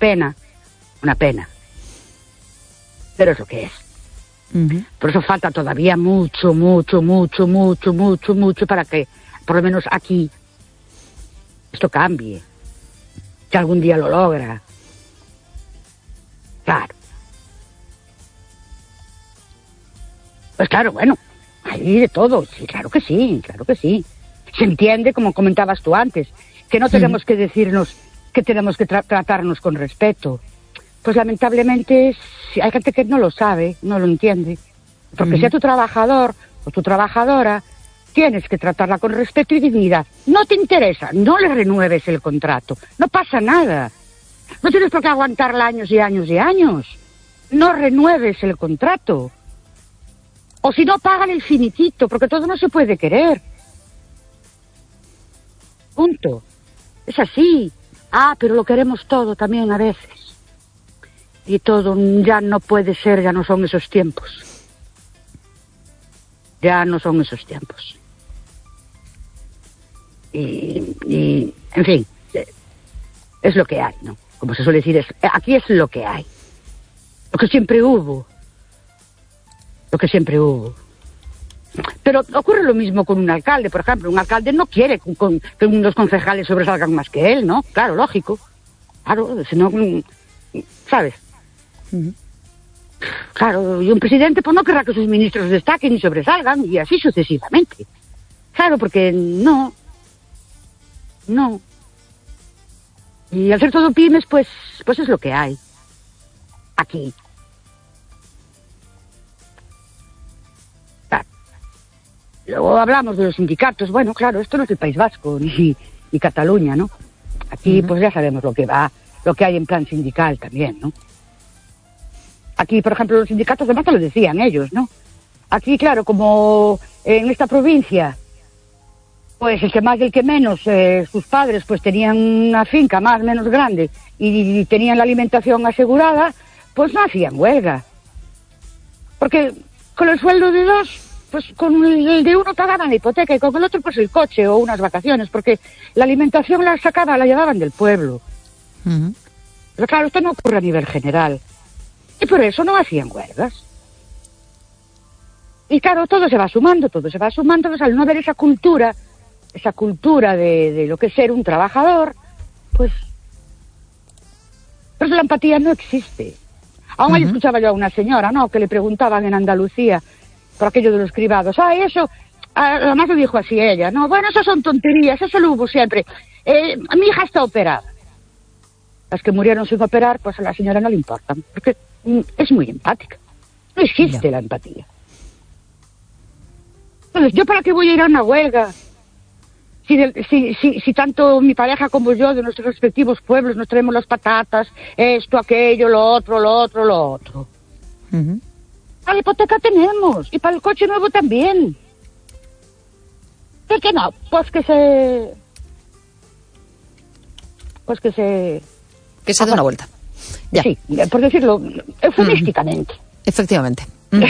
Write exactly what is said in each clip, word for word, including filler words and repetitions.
pena, una pena. Pero es lo que es. Uh-huh. Por eso falta todavía mucho, mucho, mucho, mucho, mucho, mucho para que, por lo menos aquí, esto cambie. Que algún día lo logra. Claro. Pues claro, bueno, hay de todo. Sí, claro que sí, claro que sí. Se entiende, como comentabas tú antes, que no tenemos uh-huh. que decirnos que tenemos que tra- tratarnos con respeto. Pues lamentablemente hay gente que no lo sabe, no lo entiende. Porque uh-huh. si a tu trabajador o tu trabajadora tienes que tratarla con respeto y dignidad. No te interesa, no le renueves el contrato. No pasa nada. No tienes por qué aguantarla años y años y años. No renueves el contrato. O si no, pagan el finiquito, porque todo no se puede querer. Punto. Es así. Ah, pero lo queremos todo también a veces. Y todo ya no puede ser, ya no son esos tiempos. Ya no son esos tiempos. Y, y en fin, es lo que hay, ¿no? Como se suele decir, es, aquí es lo que hay. Lo que siempre hubo. Lo que siempre hubo. Pero ocurre lo mismo con un alcalde, por ejemplo. Un alcalde no quiere con, con, que unos concejales sobresalgan más que él, ¿no? Claro, lógico. Claro, si no, ¿sabes? Uh-huh. Claro, y un presidente pues no querrá que sus ministros destaquen y sobresalgan, y así sucesivamente. Claro, porque no... No. Y al ser todo pymes, pues, pues es lo que hay. Aquí. Claro. Luego hablamos de los sindicatos. Bueno, claro, esto no es el País Vasco, ni, ni Cataluña, ¿no? Aquí, uh-huh. pues ya sabemos lo que va, lo que hay en plan sindical también, ¿no? Aquí, por ejemplo, los sindicatos, además te lo decían ellos, ¿no? Aquí, claro, como en esta provincia... Pues el que más y el que menos, eh, sus padres pues tenían una finca más o menos grande y, y tenían la alimentación asegurada, pues no hacían huelga. Porque con el sueldo de dos, pues con el, el de uno pagaban la hipoteca y con el otro pues el coche o unas vacaciones, porque la alimentación la sacaban, la llevaban del pueblo. Uh-huh. Pero claro, esto no ocurre a nivel general. Y por eso no hacían huelgas. Y claro, todo se va sumando, todo se va sumando, pues al no haber esa cultura... esa cultura de, de lo que es ser un trabajador, pues... Pues la empatía no existe. Aún uh-huh. ahí escuchaba yo a una señora, ¿no?, que le preguntaban en Andalucía por aquello de los cribados. Ah, eso... Además lo dijo así ella, ¿no? Bueno, eso son tonterías, eso lo hubo siempre. Eh, mi hija está operada. Las que murieron sin operar, pues a la señora no le importan, porque mm, es muy empática. No existe yeah. la empatía. Entonces, ¿yo para qué voy a ir a una huelga? Si, de, si, si, si tanto mi pareja como yo de nuestros respectivos pueblos nos traemos las patatas, esto, aquello, lo otro, lo otro, lo otro. Uh-huh. Para la hipoteca tenemos, y para el coche nuevo también. ¿Por qué no? Pues que se... Pues que se... Que se dé una vuelta. Ya. Sí, por decirlo eufemísticamente. Uh-huh. Efectivamente.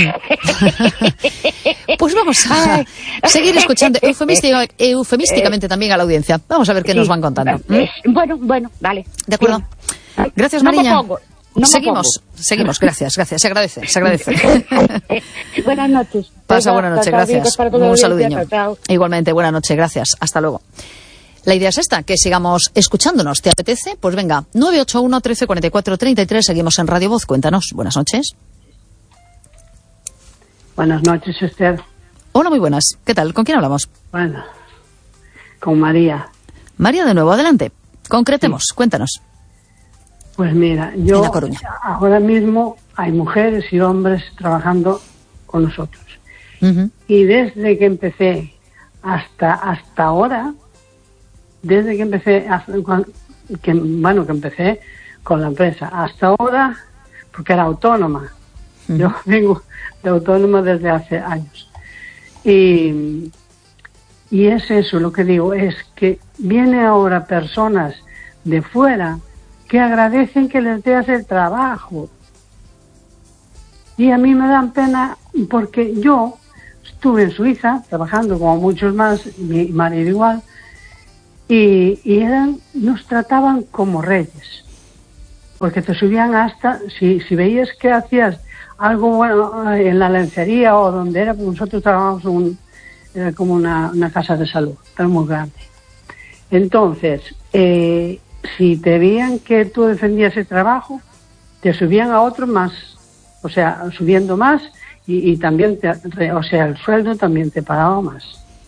Pues vamos a seguir escuchando eufemística, eufemísticamente también a la audiencia. Vamos a ver qué sí, nos van contando. ¿Mm? Bueno, bueno, vale. De acuerdo. Bien. Gracias, no Mariña. Me pongo, no seguimos, me seguimos. Gracias, gracias. Se agradece, se agradece. Buenas noches. Pasa buena noche, gracias. Un saludiño. Igualmente, buena noche, gracias. Hasta luego. La idea es esta, que sigamos escuchándonos. ¿Te apetece? Pues venga, nueve ocho uno, trece, cuarenta y cuatro, treinta y tres. Seguimos en Radio Voz. Cuéntanos. Buenas noches. Buenas noches, Esther. Hola, muy buenas. ¿Qué tal? ¿Con quién hablamos? Bueno, con María. María, de nuevo, adelante. Concretemos, sí. Cuéntanos. Pues mira, yo... En La Coruña. Ahora mismo hay mujeres y hombres trabajando con nosotros. Uh-huh. Y desde que empecé hasta hasta ahora, desde que empecé, que, bueno, que empecé con la empresa, hasta ahora, porque era autónoma. Uh-huh. Yo vengo de autónoma desde hace años. Y, y es eso lo que digo, es que vienen ahora personas de fuera que agradecen que les veas el trabajo. Y a mí me dan pena porque yo estuve en Suiza trabajando como muchos más, mi marido igual, y, y eran, nos trataban como reyes. porque te subían hasta, si, si veías que hacías algo bueno en la lencería o donde era, pues nosotros trabajamos un, era como una, una casa de salud, era muy grande. Entonces, eh, si te veían que tú defendías ese trabajo, te subían a otro más, o sea, subiendo más, y, y también, te, o sea, el sueldo también te pagaba más.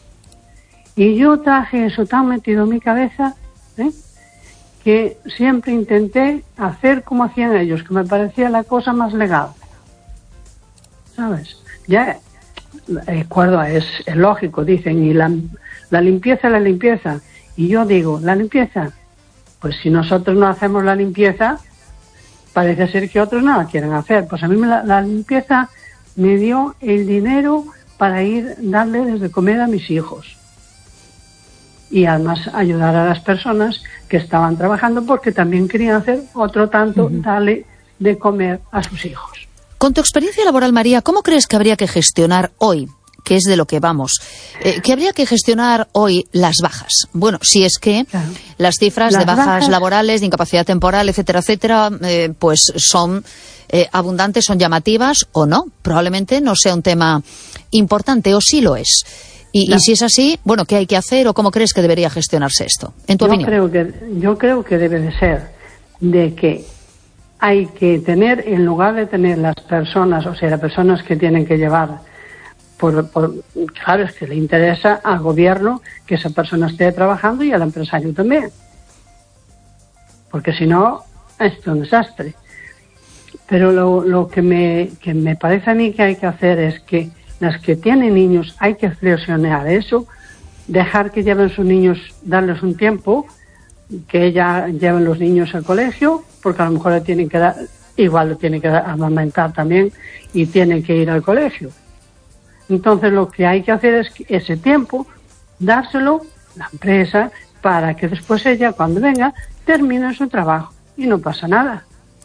Y yo traje eso tan metido en mi cabeza, ¿eh? que siempre intenté hacer como hacían ellos, que me parecía la cosa más legal. ¿Sabes? Ya, recuerdo, es, es lógico, dicen, y la, la limpieza es la limpieza. Y yo digo, ¿la limpieza? Pues si nosotros no hacemos la limpieza, parece ser que otros no la quieren hacer. Pues a mí la, la limpieza me dio el dinero para ir darle de comer a mis hijos. Y además ayudar a las personas que estaban trabajando porque también querían hacer otro tanto, uh-huh. darle de comer a sus hijos. Con tu experiencia laboral, María, ¿cómo crees que habría que gestionar hoy, que es de lo que vamos, eh, que habría que gestionar hoy las bajas? Bueno, si es que claro. las cifras las de bajas, bajas laborales, de incapacidad temporal, etcétera, etcétera, eh, pues son eh, abundantes, son llamativas o no. Probablemente no sea un tema importante, o sí lo es. Y, y si es así, bueno, ¿qué hay que hacer o cómo crees que debería gestionarse esto, en tu yo opinión? Creo que, yo creo que debe de ser de que hay que tener, en lugar de tener las personas, o sea, las personas que tienen que llevar, por, por claro, es que le interesa al gobierno que esa persona esté trabajando y al empresario también. Porque si no, es un desastre. Pero lo, lo que, me, que me parece a mí que hay que hacer es que las que tienen niños hay que flexionar eso, dejar que lleven sus niños, darles un tiempo, que ella lleven los niños al colegio, porque a lo mejor le tienen que dar, igual lo tienen que amamentar también y tienen que ir al colegio. Entonces lo que hay que hacer es que ese tiempo, dárselo la empresa para que después ella, cuando venga, termine su trabajo y no pasa nada.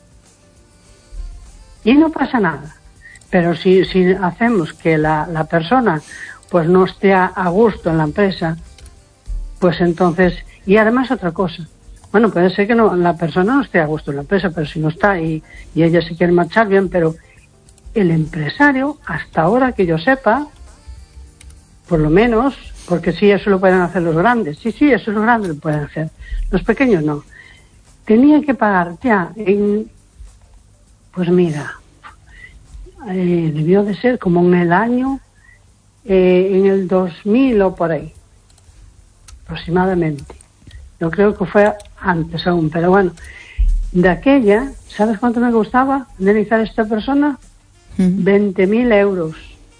Y no pasa nada. Pero si, si hacemos que la, la persona pues no esté a, a gusto en la empresa, pues entonces, y además otra cosa, bueno, puede ser que no, la persona no esté a gusto en la empresa, pero si no está y, y ella se quiere marchar, bien, pero el empresario, hasta ahora que yo sepa, por lo menos, porque sí, eso lo pueden hacer los grandes, sí, sí, eso los grandes lo pueden hacer, los pequeños no, tenía que pagar ya en, pues mira, Eh, debió de ser como en el año eh, en el dos mil o por ahí aproximadamente, yo creo que fue antes aún, pero bueno, de aquella, ¿sabes cuánto me costaba indemnizar a esta persona? Uh-huh. veinte mil euros,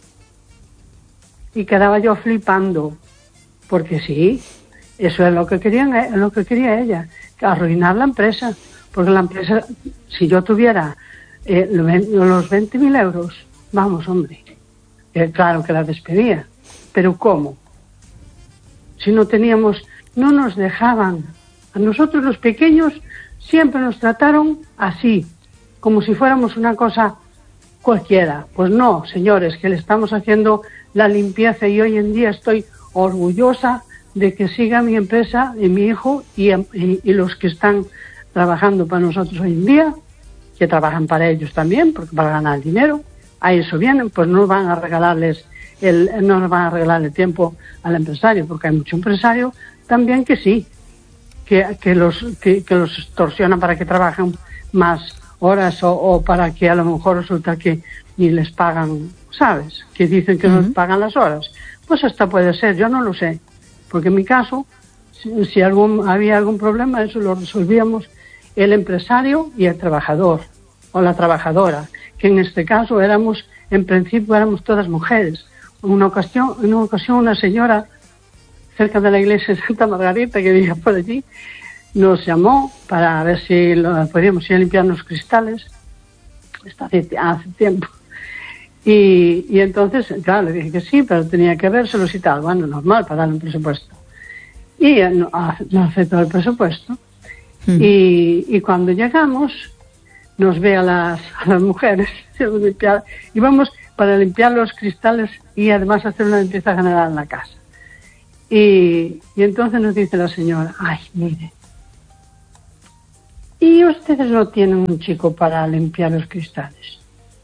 y quedaba yo flipando porque sí, eso es lo que querían, es lo que quería ella, arruinar la empresa, porque la empresa, si yo tuviera Eh, los veinte mil euros, vamos, hombre, eh, claro que la despedía, pero ¿cómo? Si no teníamos, no nos dejaban, a nosotros los pequeños siempre nos trataron así, como si fuéramos una cosa cualquiera. Pues no, señores, que le estamos haciendo la limpieza y hoy en día estoy orgullosa de que siga mi empresa y mi hijo y, y, y los que están trabajando para nosotros hoy en día, que trabajan para ellos también, porque para ganar dinero, a eso vienen, pues no van a regalarles el, no nos van a regalar el tiempo al empresario, porque hay mucho empresario también que sí, que, que los que, que los extorsionan para que trabajen más horas o, o para que a lo mejor resulta que ni les pagan, ¿sabes? Que dicen que uh-huh. no les pagan las horas. Pues hasta puede ser, yo no lo sé, porque en mi caso, si, si algún, había algún problema, eso lo resolvíamos el empresario y el trabajador o la trabajadora, que en este caso éramos, en principio éramos todas mujeres. En una ocasión, en una ocasión una señora cerca de la iglesia de Santa Margarita, que vivía por allí, nos llamó para ver si lo, podíamos ir a limpiar los cristales, esto hace, hace tiempo, y, y entonces, claro, le dije que sí, pero tenía que vérselos y tal, bueno, normal, para darle un presupuesto. Y no, no aceptó el presupuesto. Mm. Y, y cuando llegamos, nos ve a las, a las mujeres y vamos para limpiar los cristales y además hacer una limpieza general en la casa. Y, y entonces nos dice la señora, ay, mire, ¿y ustedes no tienen un chico para limpiar los cristales?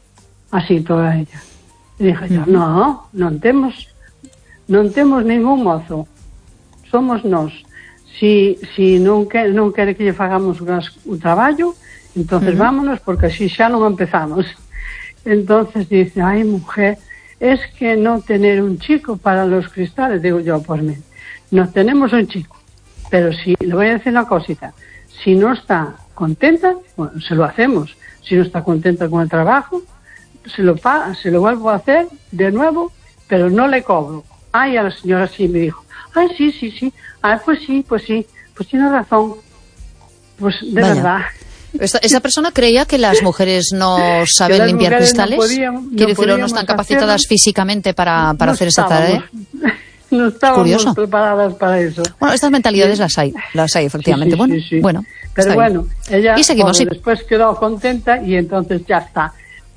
Así toda ella. E dije yo, no, non temos non temos ningún mozo, somos nós. Si, si non, que, non quere que lle fagamos o traballo, entonces uh-huh. vámonos, porque así xa non empezamos. Entonces dice, ay mujer, es que no tener un chico para los cristales. Digo yo, pues mira, no tenemos un chico, pero si, le voy a decir una cosita, si no está contenta, bueno, se lo hacemos. Si no está contenta con el trabajo, se lo paga, se lo vuelvo a hacer de nuevo, pero no le cobro. Ay, a la señora sí me dijo, ay, sí, sí, sí, ay, pues sí, pues sí, pues tiene razón, pues de Vaya. verdad. Esta, esa persona creía que las mujeres no saben limpiar cristales. No podíamos, Quiere no decir, no están capacitadas hacerlo. físicamente para, para no hacer esa tarea. No estábamos Curioso. preparadas para eso. Bueno, estas mentalidades sí. las hay, las hay efectivamente. Sí, sí, bueno, sí, sí. bueno. Pero bueno, bien. ella y seguimos, bueno, sí. después quedó contenta y entonces ya está.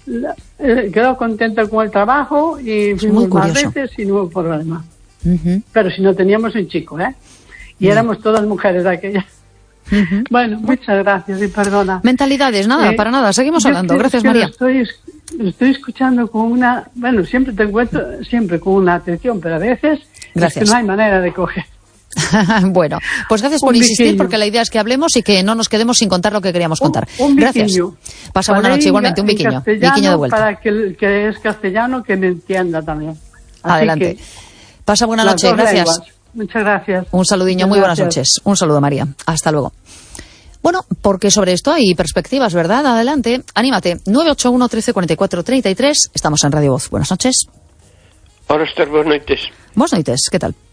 Quedó contenta con el trabajo y fuimos más veces y no hubo problema. Uh-huh. Pero si no teníamos un chico, ¿eh? Y uh-huh. éramos todas mujeres aquellas. Uh-huh. Bueno, muchas gracias y perdona. Mentalidades, nada, eh, para nada. Seguimos hablando. Gracias, María. Estoy, estoy escuchando con una... Bueno, siempre te encuentro siempre con una atención, pero a veces gracias. Es que no hay manera de coger. Bueno, pues gracias por un insistir, biquillo. Porque la idea es que hablemos y que no nos quedemos sin contar lo que queríamos contar. Un, un gracias. Pasa buena noche, igualmente, un biquiño. Biquiño de vuelta. Para que el que es castellano que me entienda también. Así Adelante. Pasa buena noche, gracias. Lenguas. Muchas gracias. Un saludiño, Muchas muy buenas gracias. noches. Un saludo, María. Hasta luego. Bueno, porque sobre esto hay perspectivas, ¿verdad? Adelante, anímate. nueve ocho uno, trece, cuarenta y cuatro, treinta y tres. Estamos en Radio Voz. Buenas noches. Hola, Esther, buenas noites. Buenas noites, ¿qué tal?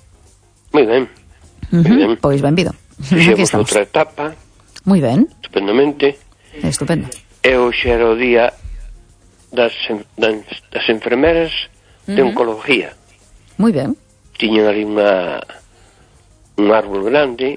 Moi ben. Uh-huh. Moi ben. Pois benvido. Fixemos outra etapa. Moi ben. Estupendamente. Estupendo. E hoxe era o día das, das, das enfermeras uh-huh. de oncología. Moi ben. Tiñan ali unha un árbol grande